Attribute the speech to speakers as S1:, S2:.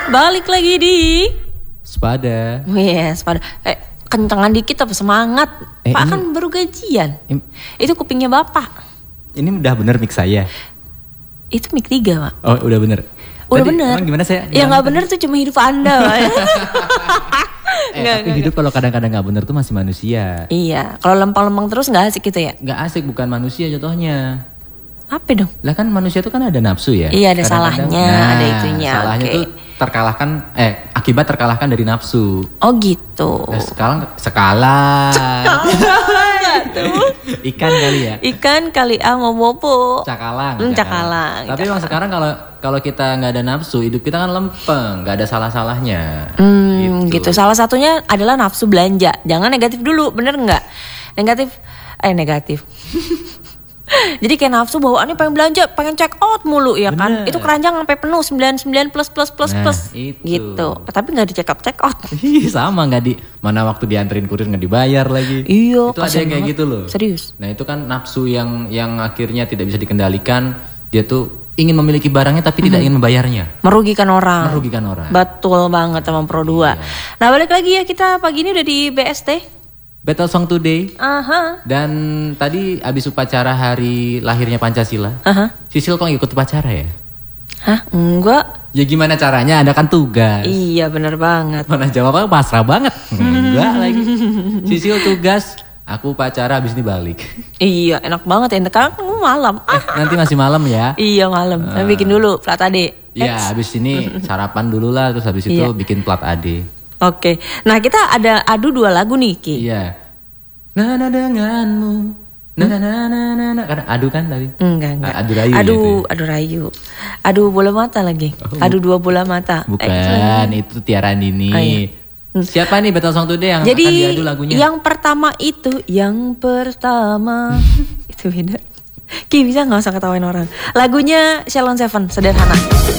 S1: Balik lagi di
S2: Sepada.
S1: Yes, pada kencengan dikit apa semangat. Pak
S2: ini-
S1: kan baru gajian. Itu kupingnya Bapak.
S2: Ini udah bener mix saya.
S1: Itu mic 3, Pak.
S2: Oh, udah bener.
S1: Udah
S2: Tadi,
S1: bener.
S2: Emang gimana saya?
S1: Ya nggak bener tuh cuma hidup Anda, Pak.
S2: Tapi hidup kalau kadang-kadang nggak bener tuh masih manusia.
S1: Iya, kalau lempang-lempang terus nggak asik gitu ya.
S2: Nggak asik, bukan manusia jatuhnya.
S1: Apa dong?
S2: Lah kan manusia tuh kan ada nafsu ya.
S1: Iya, ada
S2: Kadang-kadang-
S1: salahnya, ada itunya,
S2: Salahnya
S1: oke.
S2: tuh terkalahkan, akibat terkalahkan dari nafsu.
S1: Oh gitu.
S2: Nah, skala. Ikan kali ya.
S1: Ikan kali mau bobo.
S2: Cakalang.
S1: Cakalang.
S2: Tapi emang sekarang kalau kita nggak ada nafsu, hidup kita kan lempeng, nggak ada salah-salahnya.
S1: Gitu. Salah satunya adalah nafsu belanja. Jangan negatif dulu, bener nggak? Negatif. Jadi kayak nafsu bawaannya pengen belanja, pengen check out mulu ya kan.
S2: Bener.
S1: Itu keranjang sampai penuh 99 plus.
S2: Nah, itu.
S1: Gitu. Tapi nggak di check out.
S2: Ih, sama nggak mana waktu dianterin kurir nggak dibayar lagi.
S1: Iya,
S2: Itu ada yang kayak gitu loh.
S1: Serius.
S2: Nah itu kan nafsu yang akhirnya tidak bisa dikendalikan. Dia tuh ingin memiliki barangnya tapi tidak ingin membayarnya.
S1: Merugikan orang. Betul banget sama Pro 2. Nah balik lagi ya, kita pagi ini udah di BST.
S2: Battle Song Today.
S1: Aha.
S2: Dan tadi abis upacara hari lahirnya Pancasila.
S1: Aha.
S2: Sisil kok ikut upacara ya?
S1: Hah? Enggak.
S2: Ya gimana caranya? Ada kan tugas.
S1: Iya bener banget.
S2: Mana jawabnya pasrah banget. Enggak lagi. Sisil tugas. Aku upacara abis ini balik.
S1: Iya enak banget ya. Sekarang malam.
S2: Nanti masih malam ya.
S1: Iya malam. Saya bikin dulu plat AD.
S2: Iya, habis ini sarapan dulu lah, terus habis itu
S1: Iya.
S2: bikin plat AD.
S1: Oke. Nah kita ada adu 2 lagu nih Ki.
S2: Iya. Nana denganmu. Nana. Kan adu kan tadi?
S1: Enggak.
S2: Adu rayu. ya itu ya?
S1: Adu rayu. Adu bola mata lagi. Adu 2 bola mata.
S2: Bukan, itu Tiara Andini.
S1: Oh, iya.
S2: Siapa nih Battle Song Today yang
S1: Jadi
S2: akan diadu lagunya?
S1: yang pertama itu itu beda. Ki bisa nggak usah ketawain orang. Lagunya Shalon Seven, sederhana.